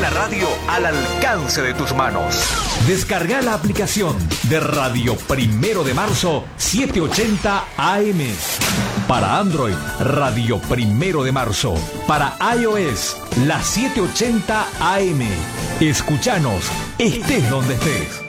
la radio al alcance de tus manos. Descarga la aplicación de Radio Primero de Marzo 780 AM. Para Android, Radio Primero de Marzo. Para iOS, la 780 AM. Escúchanos, estés donde estés.